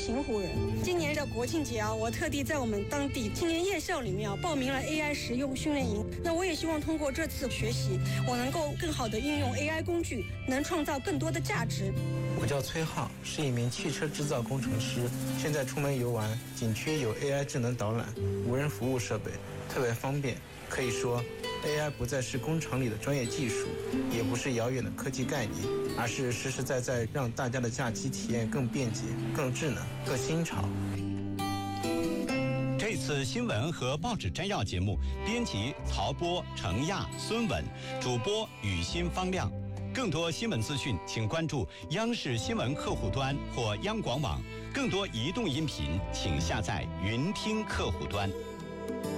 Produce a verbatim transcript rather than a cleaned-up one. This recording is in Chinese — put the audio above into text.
秦湖人。今年的国庆节啊，我特地在我们当地青年夜校里面啊报名了 A I 实用训练营。那我也希望通过这次学习，我能够更好的运用 A I 工具，能创造更多的价值。 我叫崔浩，是一名汽车制造工程师。现在出门游玩，景区有 A I 智能导览、无人服务设备，特别方便。可以说 A I 不再是工厂里的专业技术，也不是遥远的科技概念，而是实实在在让大家的假期体验更便捷、更智能、更新潮。 这次新闻和报纸摘要节目编辑曹波、程亚、孙稳，主播雨欣、方亮。更多新闻资讯，请关注央视新闻客户端或央广网。更多移动音频，请下载云听客户端。